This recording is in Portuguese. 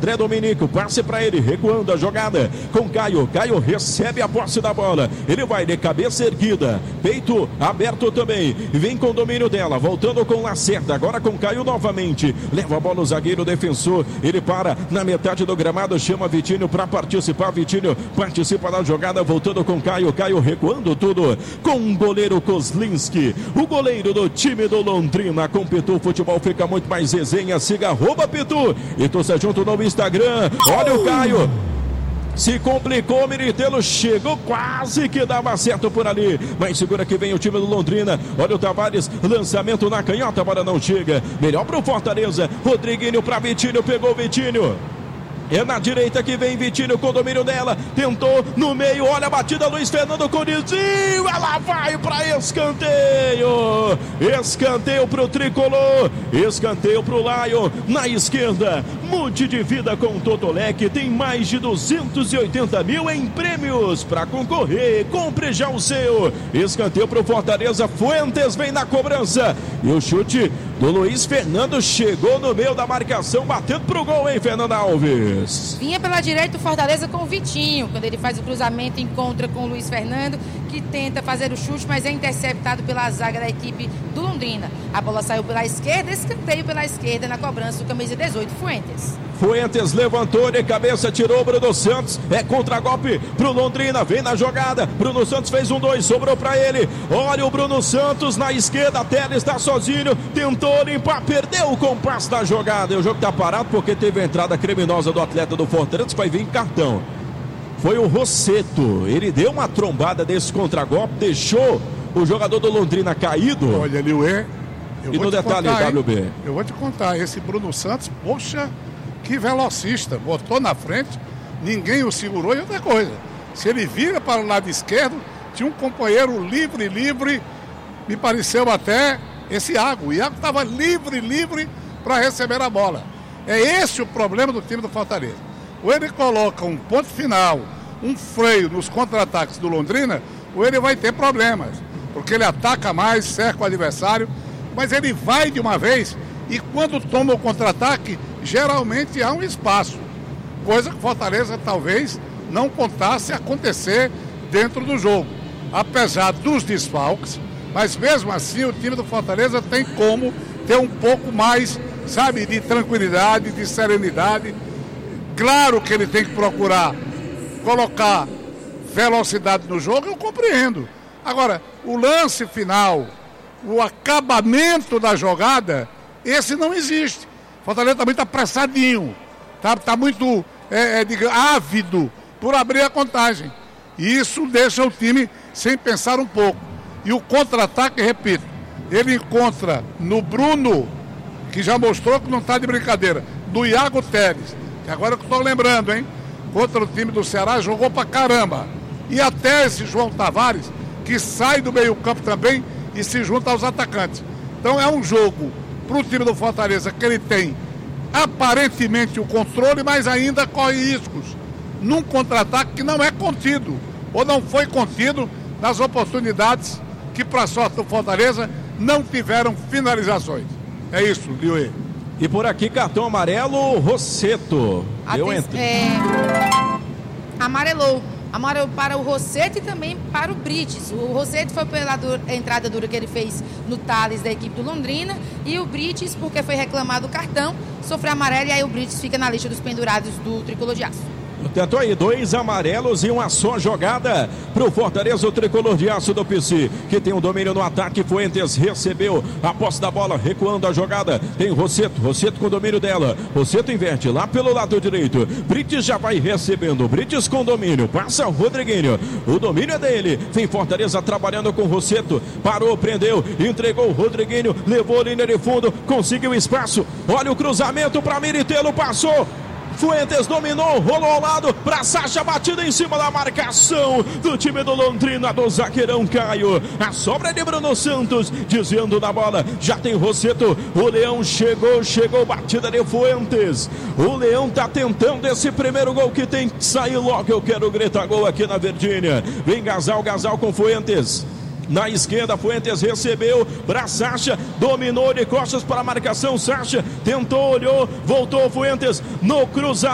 André Dominico, passe para ele, recuando a jogada com Caio. Caio recebe a posse da bola. Ele vai de cabeça erguida, peito aberto também. Vem com o domínio dela, voltando com Lacerda. Agora com Caio novamente. Leva a bola o zagueiro defensor. Ele para na metade do gramado, chama Vitinho para participar. Vitinho participa da jogada, voltando com Caio. Caio recuando tudo com o goleiro Kozlinski, o goleiro do time do Londrina. Com Pitu, futebol fica muito mais resenha. Siga @Pitu e torça junto no Instagram. Olha o Caio. Se complicou, Miritelo chegou, quase que dava certo por ali, mas segura que vem o time do Londrina. Olha o Tavares, lançamento na canhota, a bola não chega. Melhor pro Fortaleza, Rodriguinho para Vitinho, pegou o Vitinho. É na direita que vem Vitinho com o domínio dela. Tentou no meio, olha a batida, Luiz Fernando Conizinho. Ela vai para escanteio. Escanteio pro Tricolor. Escanteio pro Lion. Na esquerda, Monte de Vida com Totolec. Tem mais de 280 mil em prêmios para concorrer. Compre já o seu. Escanteio pro Fortaleza. Fuentes vem na cobrança. E o chute do Luiz Fernando chegou no meio da marcação, batendo pro gol, hein, Fernando Alves? Vinha pela direita o Fortaleza com o Vitinho. Quando ele faz o cruzamento, encontra com o Luiz Fernando, que tenta fazer o chute, mas é interceptado pela zaga da equipe do Londrina. A bola saiu pela esquerda, escanteio pela esquerda na cobrança do camisa 18, Fuentes. Fuentes levantou de cabeça, tirou o Bruno Santos. É contra-golpe pro Londrina, vem na jogada. Bruno Santos fez 1-2, sobrou pra ele. Olha o Bruno Santos na esquerda, a tela está sozinho. Tentou limpar, perdeu o compasso da jogada. E o jogo tá parado porque teve a entrada criminosa do atleta do Fortaleza, vai vir em cartão. Foi o Rosseto. Ele deu uma trombada desse contra-golpe, deixou o jogador do Londrina caído. Olha, Liuê. E no detalhe, WB. Eu vou te contar, esse Bruno Santos, poxa, que velocista, botou na frente, ninguém o segurou. E outra coisa, se ele vira para o lado esquerdo, tinha um companheiro livre, me pareceu até esse Iago. O Iago estava livre para receber a bola. É esse o problema do time do Fortaleza. Ou ele coloca um ponto final, um freio nos contra-ataques do Londrina, ou ele vai ter problemas, porque ele ataca mais, cerca o adversário, mas ele vai de uma vez e quando toma o contra-ataque, geralmente há um espaço, coisa que o Fortaleza talvez não contasse acontecer dentro do jogo, apesar dos desfalques, mas mesmo assim o time do Fortaleza tem como ter um pouco mais, sabe, de tranquilidade, de serenidade. Claro que ele tem que procurar colocar velocidade no jogo, eu compreendo. Agora, o lance final, o acabamento da jogada, esse não existe. Fortaleza também está apressadinho, tá muito ávido por abrir a contagem. E isso deixa o time sem pensar um pouco. E o contra-ataque, repito, ele encontra no Bruno, que já mostrou que não está de brincadeira, do Iago Teres, que agora que eu estou lembrando, hein? Contra o time do Ceará, jogou pra caramba. E até esse João Tavares, que sai do meio-campo também e se junta aos atacantes. Então é um jogo para o time do Fortaleza que ele tem aparentemente o controle, mas ainda corre riscos num contra-ataque que não é contido, ou não foi contido nas oportunidades que, para sorte do Fortaleza, não tiveram finalizações. É isso, Liuê. E por aqui, cartão amarelo, Rosseto. Amarelou para o Rosseto e também para o Brites. O Rosseto foi pela entrada dura que ele fez no Thales da equipe do Londrina, e o Brites, porque foi reclamado o cartão, sofreu amarelo, e aí o Brites fica na lista dos pendurados do Tricolor de Aço. Portanto, aí 2 amarelos e uma só jogada pro Fortaleza, o Tricolor de Aço do PC, que tem o domínio no ataque. Fuentes recebeu a posse da bola, recuando a jogada. Tem Rosseto com o domínio dela. Rosseto inverte lá pelo lado direito. Brites já vai recebendo. Brites com domínio. Passa o Rodriguinho. O domínio é dele. Vem Fortaleza trabalhando com Rosseto. Parou, prendeu, entregou o Rodriguinho. Levou linha de fundo, conseguiu espaço. Olha o cruzamento para Miritelo, passou. Fuentes dominou, rolou ao lado para Sacha, batida em cima da marcação do time do Londrina, do zagueirão Caio. A sobra de Bruno Santos, desviando da bola. Já tem Rosseto, o Leão chegou, batida de Fuentes. O Leão tá tentando esse primeiro gol que tem que sair logo. Eu quero gritar gol aqui na Verdinha. Vem Gasal com Fuentes. Na esquerda, Fuentes recebeu para Sacha, dominou de costas para a marcação. Sacha tentou, olhou, voltou. Fuentes no cruzamento.